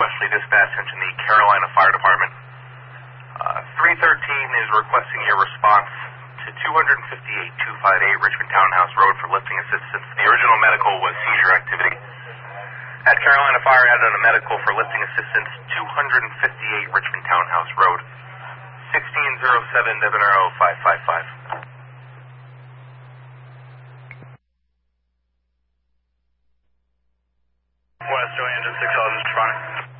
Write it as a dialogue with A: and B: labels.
A: Wesley Dispatch into the Carolina Fire Department. 313 is requesting your response to 258-258 Richmond Townhouse Road for lifting assistance. The original medical was seizure activity. At Carolina Fire added a medical for lifting assistance, 258 Richmond Townhouse Road, 1607 Devon Arrow 555.
B: West, Joey Engine 6000 responding.